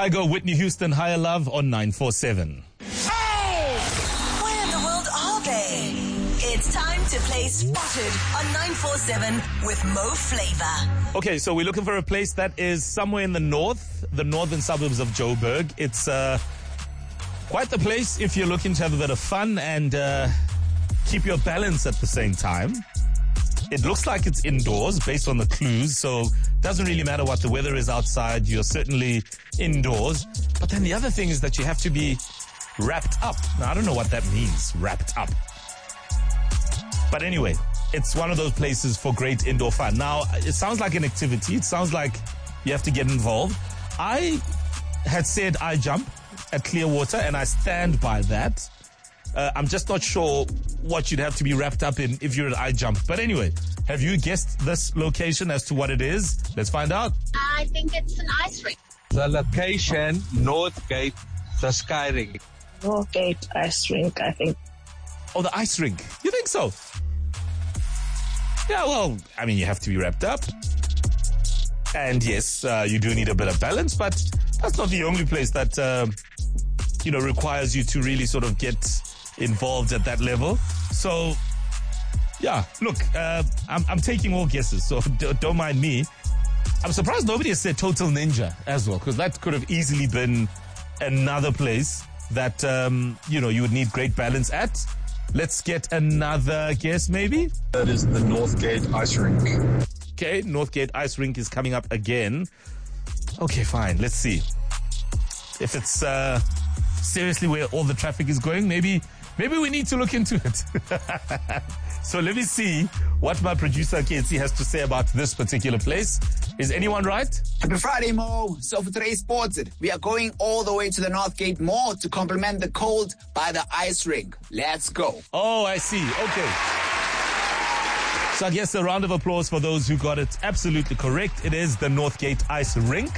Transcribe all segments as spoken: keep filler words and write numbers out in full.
Kygo, Whitney Houston, Higher Love on nine four seven. Oh! Where in the world are they? It's time to play Spotted on nine four seven with Mo Flava. Okay, so we're looking for a place that is somewhere in the north, the northern suburbs of Joburg. It's uh, quite the place if you're looking to have a bit of fun and uh, keep your balance at the same time. It looks like it's indoors based on the clues, so it doesn't really matter what the weather is outside. You're certainly indoors. But then the other thing is that you have to be wrapped up. Now, I don't know what that means, wrapped up. But anyway, it's one of those places for great indoor fun. Now, it sounds like an activity. It sounds like you have to get involved. I had said I jump at Clearwater, and I stand by that. Uh, I'm just not sure what you'd have to be wrapped up in if you're at I Jump. But anyway, have you guessed this location as to what it is? Let's find out. I think it's an ice rink. The location, Northgate, the Sky Ring. Northgate Ice Rink, I think. Oh, the ice rink. You think so? Yeah, well, I mean, you have to be wrapped up. And yes, uh, you do need a bit of balance, but that's not the only place that, uh, you know, requires you to really sort of get involved at that level. So, yeah, look, uh, I'm, I'm taking all guesses, so d- don't mind me. I'm surprised nobody has said Total Ninja as well, because that could have easily been another place that, um, you know, you would need great balance at. Let's get another guess, maybe? That is the Northgate Ice Rink. Okay, Northgate Ice Rink is coming up again. Okay, fine, let's see. If it's uh, seriously where all the traffic is going, maybe maybe we need to look into it. So let me see what my producer Casey has to say about this particular place. Is anyone right? Happy Friday, Mo. So for today's Sported, we are going all the way to the Northgate Mall to complement the cold by the ice rink. Let's go. Oh, I see. Okay. So I guess a round of applause for those who got it absolutely correct. It is the Northgate Ice Rink.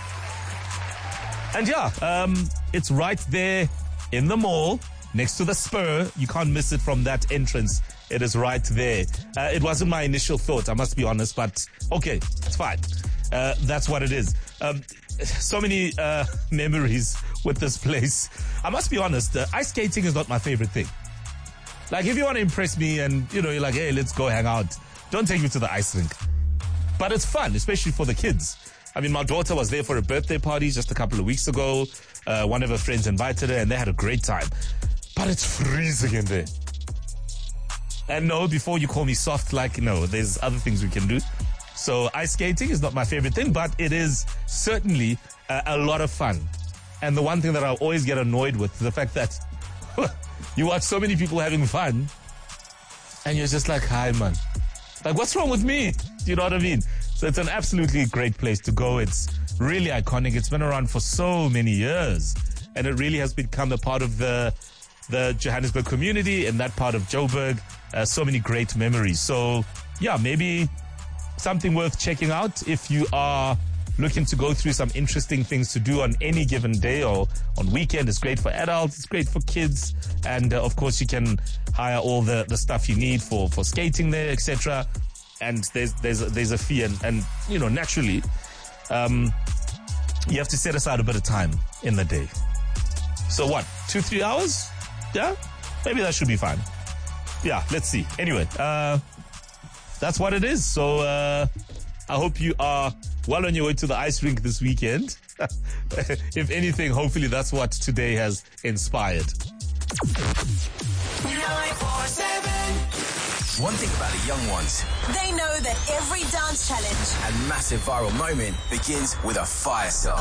And yeah, um, it's right there in the mall, next to the Spur. You can't miss it from that entrance. It is right there. Uh, it wasn't my initial thought, I must be honest, but okay, it's fine. Uh, that's what it is. Um, so many uh, memories with this place. I must be honest, uh, ice skating is not my favorite thing. Like, if you want to impress me and, you know, you're like, hey, let's go hang out, don't take me to the ice rink. But it's fun, especially for the kids. I mean, my daughter was there for a birthday party just a couple of weeks ago. Uh, one of her friends invited her, and they had a great time. But it's freezing in there. And no, before you call me soft, like, no, there's other things we can do. So ice skating is not my favorite thing, but it is certainly uh, a lot of fun. And the one thing that I always get annoyed with is the fact that you watch so many people having fun, and you're just like, hi, man. Like, what's wrong with me? Do you know what I mean? So it's an absolutely great place to go. It's really iconic. It's been around for so many years, and it really has become a part of the the Johannesburg community and that part of Joburg. Uh, so many great memories. So yeah, maybe something worth checking out if you are looking to go through some interesting things to do on any given day or on weekend. It's great for adults. It's great for kids. And uh, of course, you can hire all the, the stuff you need for, for skating there, et cetera. And there's there's a, there's a fee, and, and you know, naturally, um, you have to set aside a bit of time in the day. So what, two, three hours? Yeah, maybe that should be fine. Yeah, let's see. Anyway, uh, that's what it is. So uh, I hope you are well on your way to the ice rink this weekend. If anything, hopefully that's what today has inspired. nine four seven. One thing about the young ones, They know that every dance challenge and massive viral moment begins with a fire sale.